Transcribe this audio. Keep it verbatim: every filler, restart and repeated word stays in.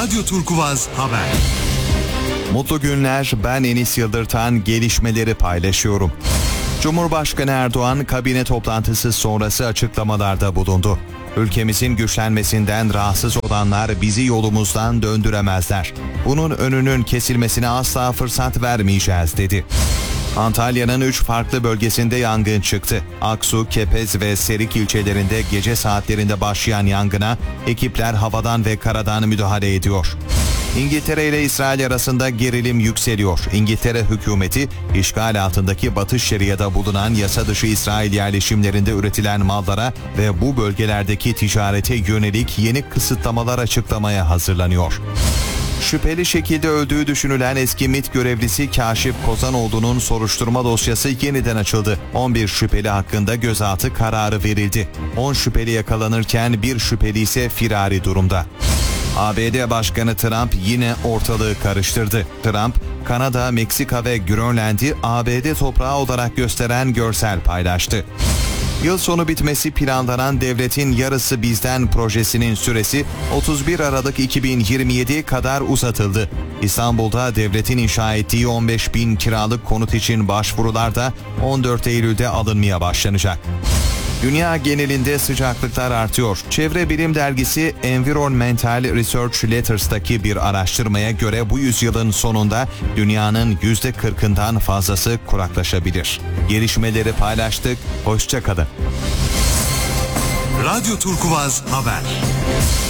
Radyo Turkuvaz Haber. Mutlu günler, ben Enis Yıldırtan, gelişmeleri paylaşıyorum. Cumhurbaşkanı Erdoğan kabine toplantısı sonrası açıklamalarda bulundu. Ülkemizin güçlenmesinden rahatsız olanlar bizi yolumuzdan döndüremezler. Bunun önünün kesilmesine asla fırsat vermeyeceğiz dedi. Antalya'nın üç farklı bölgesinde yangın çıktı. Aksu, Kepez ve Serik ilçelerinde gece saatlerinde başlayan yangına ekipler havadan ve karadan müdahale ediyor. İngiltere ile İsrail arasında gerilim yükseliyor. İngiltere hükümeti, işgal altındaki Batı Şeria'da bulunan yasa dışı İsrail yerleşimlerinde üretilen mallara ve bu bölgelerdeki ticarete yönelik yeni kısıtlamalar açıklamaya hazırlanıyor. Şüpheli şekilde öldüğü düşünülen eski MİT görevlisi Kaşif Kozanoğlu'nun soruşturma dosyası yeniden açıldı. on bir şüpheli hakkında gözaltı kararı verildi. on şüpheli yakalanırken bir şüpheli ise firari durumda. A B D Başkanı Trump yine ortalığı karıştırdı. Trump, Kanada, Meksika ve Grönland'i A B D toprağı olarak gösteren görsel paylaştı. Yıl sonu bitmesi planlanan Devletin Yarısı Bizden projesinin süresi otuz bir Aralık iki bin yirmi yediye kadar uzatıldı. İstanbul'da devletin inşa ettiği on beş bin kiralık konut için başvurular da on dört Eylül'de alınmaya başlanacak. Dünya genelinde sıcaklıklar artıyor. Çevre Bilim Dergisi Environmental Research Letters'taki bir araştırmaya göre bu yüzyılın sonunda dünyanın yüzde kırkından fazlası kuraklaşabilir. Gelişmeleri paylaştık, hoşça kalın. Radyo Turkuvaz Haber.